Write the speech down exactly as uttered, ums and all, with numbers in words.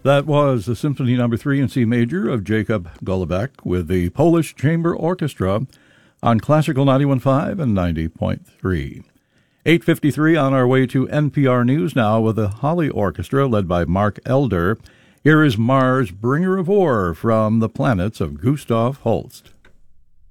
That was the Symphony Number Three in C Major of Jacob Golubec with the Polish Chamber Orchestra on Classical ninety-one point five and ninety point three. eight fifty-three on our way to N P R News now with the Holly Orchestra led by Mark Elder. Here is Mars, Bringer of Ore from the Planets of Gustav Holst.